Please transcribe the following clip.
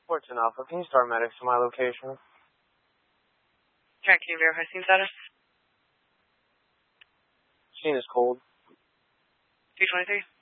Fortune Alpha, can you start medics to my location? Can you verify scene status? Scene is cold. 223.